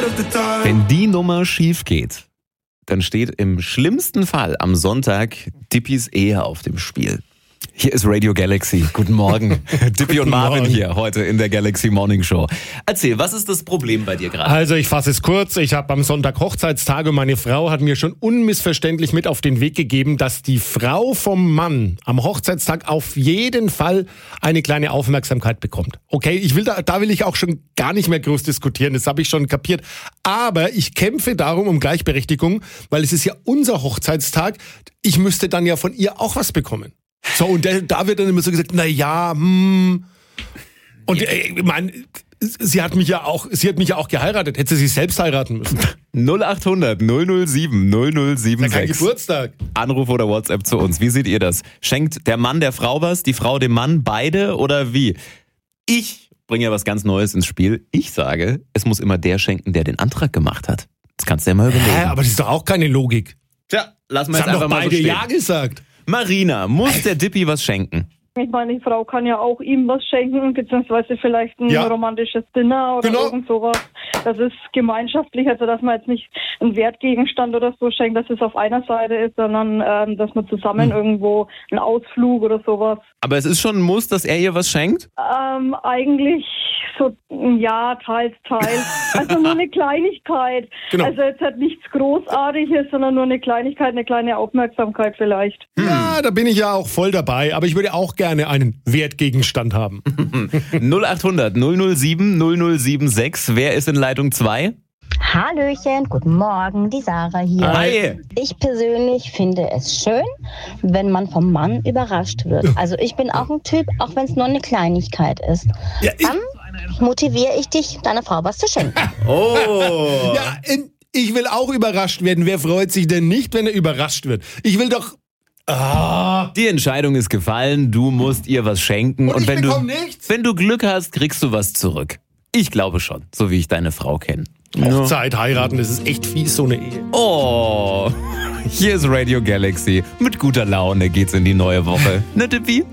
Wenn die Nummer schief geht, dann steht im schlimmsten Fall am Sonntag Dippis Ehe auf dem Spiel. Hier ist Radio Galaxy. Guten Morgen. Dippi und Marvin hier heute in der Galaxy Morning Show. Erzähl, was ist das Problem bei dir gerade? Also ich fasse es kurz. Ich habe am Sonntag Hochzeitstag und meine Frau hat mir schon unmissverständlich mit auf den Weg gegeben, dass die Frau vom Mann am Hochzeitstag auf jeden Fall eine kleine Aufmerksamkeit bekommt. Okay, da will ich auch schon gar nicht mehr groß diskutieren. Das habe ich schon kapiert. Aber ich kämpfe darum um Gleichberechtigung, weil es ist ja unser Hochzeitstag. Ich müsste dann ja von ihr auch was bekommen. So, und da wird dann immer so gesagt, Und ich meine, sie hat mich ja auch geheiratet. Hätte sie sich selbst heiraten müssen. 0800 007 0076. Das ist ja kein Geburtstag. Anruf oder WhatsApp zu uns. Wie seht ihr das? Schenkt der Mann der Frau was, die Frau dem Mann, beide oder wie? Ich bringe ja was ganz Neues ins Spiel. Ich sage, es muss immer der schenken, der den Antrag gemacht hat. Das kannst du ja mal überlegen. Aber das ist doch auch keine Logik. Tja, lassen wir Das jetzt haben einfach doch mal so beide stehen. Ja gesagt. Marina, muss der Dippi was schenken? Ich meine, die Frau kann ja auch ihm was schenken, beziehungsweise vielleicht ein romantisches Dinner oder irgend sowas. Das ist gemeinschaftlich, also dass man jetzt nicht einen Wertgegenstand oder so schenkt, dass es auf einer Seite ist, sondern dass man zusammen irgendwo einen Ausflug oder sowas. Aber es ist schon ein Muss, dass er ihr was schenkt? Eigentlich so, ja, teils. Also nur eine Kleinigkeit. Genau. Also jetzt halt nichts Großartiges, sondern nur eine Kleinigkeit, eine kleine Aufmerksamkeit vielleicht. Ja, da bin ich ja auch voll dabei, aber ich würde auch gerne einen Wertgegenstand haben. 0800 007 0076. Wer ist in Leitung 2? Hallöchen, guten Morgen, die Sarah hier. Hi. Ich persönlich finde es schön, wenn man vom Mann überrascht wird. Also ich bin auch ein Typ, auch wenn es nur eine Kleinigkeit ist. Ja, Dann motiviere ich dich, deiner Frau was zu schenken. Oh. Ja, ich will auch überrascht werden. Wer freut sich denn nicht, wenn er überrascht wird? Ich will doch... Die Entscheidung ist gefallen, du musst ihr was schenken. Und ich wenn bekomme nichts? Wenn du Glück hast, kriegst du was zurück. Ich glaube schon, so wie ich deine Frau kenne. Hochzeit, heiraten, das ist echt fies, so eine Ehe. Oh, hier ist Radio Galaxy. Mit guter Laune geht's in die neue Woche. Ne, Dippi?